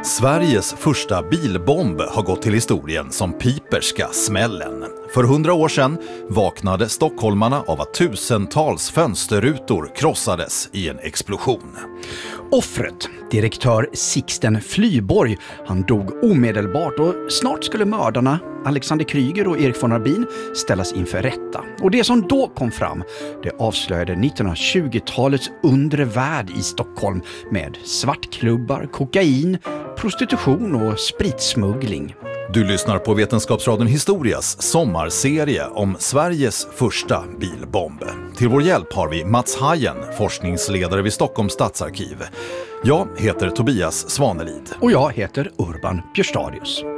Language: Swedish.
Sveriges första bilbomb har gått till historien som Piperska smällen. För 100 år sedan vaknade stockholmarna av att tusentals fönsterrutor krossades i en explosion. Offret, direktör Sixten Flyborg, han dog omedelbart och snart skulle mördarna Alexander Kryger och Erik von Arbin ställas inför rätta. Och det som då kom fram, det avslöjade 1920-talets undre värld i Stockholm med svartklubbar, kokain, prostitution och spritsmuggling. Du lyssnar på Vetenskapsradion Historias sommarserie om Sveriges första bilbomb. Till vår hjälp har vi Mats Hajen, forskningsledare vid Stockholms stadsarkiv. Jag heter Tobias Svanelid. Och jag heter Urban Björstadius.